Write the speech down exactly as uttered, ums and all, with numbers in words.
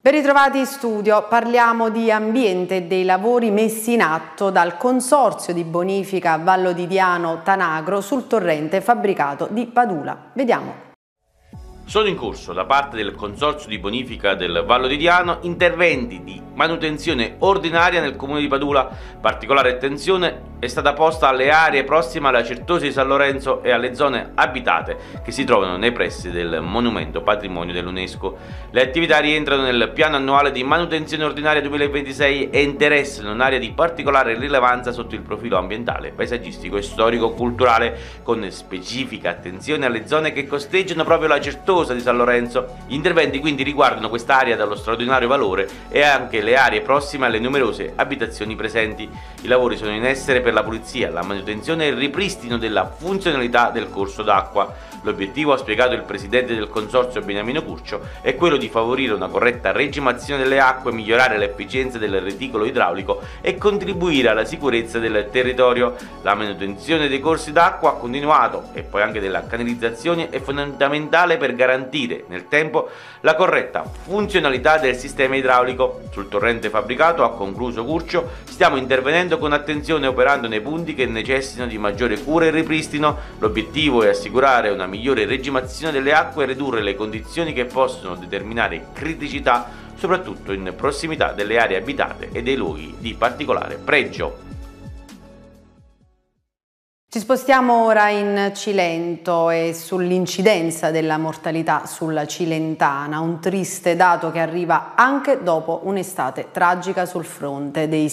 Ben ritrovati in studio, parliamo di ambiente e dei lavori messi in atto dal Consorzio di Bonifica Vallo di Diano Tanagro sul torrente fabbricato di Padula. Vediamo. Sono in corso da parte del Consorzio di Bonifica del Vallo di Diano interventi di manutenzione ordinaria nel comune di Padula. Particolare attenzione è stata posta alle aree prossime alla Certosa di San Lorenzo e alle zone abitate che si trovano nei pressi del monumento patrimonio dell'UNESCO. Le attività rientrano nel piano annuale di manutenzione ordinaria duemilaventisei e interessano un'area di particolare rilevanza sotto il profilo ambientale, paesaggistico e storico-culturale, con specifica attenzione alle zone che costeggiano proprio la Certosa di San Lorenzo. Gli interventi quindi riguardano quest'area dallo straordinario valore e anche le aree prossime alle numerose abitazioni presenti. I lavori sono in essere per la pulizia, la manutenzione e il ripristino della funzionalità del corso d'acqua. L'obiettivo, ha spiegato il presidente del consorzio Beniamino Curcio, è quello di favorire una corretta regimazione delle acque, migliorare l'efficienza del reticolo idraulico e contribuire alla sicurezza del territorio. La manutenzione dei corsi d'acqua ha continuato e poi anche della canalizzazione è fondamentale per garantire nel tempo la corretta funzionalità del sistema idraulico. Sul torrente fabbricato, ha concluso Curcio, stiamo intervenendo con attenzione operando nei punti che necessitano di maggiore cura e ripristino. L'obiettivo è assicurare una migliore regimazione delle acque e ridurre le condizioni che possono determinare criticità, soprattutto in prossimità delle aree abitate e dei luoghi di particolare pregio. Ci spostiamo ora in Cilento e sull'incidenza della mortalità sulla Cilentana, un triste dato che arriva anche dopo un'estate tragica sul fronte dei